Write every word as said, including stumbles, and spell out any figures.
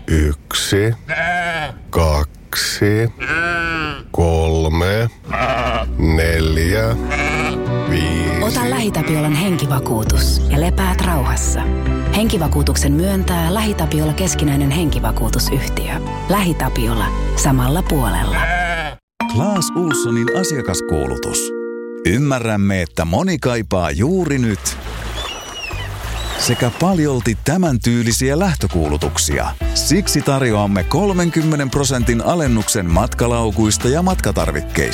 Yksi, kaksi, kolme, neljä, viisi. Ota LähiTapiolan henkivakuutus ja lepäät rauhassa. Henkivakuutuksen myöntää LähiTapiola keskinäinen henkivakuutusyhtiö. LähiTapiola. Samalla puolella. Claes Ohlsonin asiakaskuulutus. Ymmärrämme, että moni kaipaa juuri nyt sekä paljolti tämän tyylisiä lähtökuulutuksia. Siksi tarjoamme kolmenkymmenen prosentin alennuksen matkalaukuista ja matkatarvikkeista.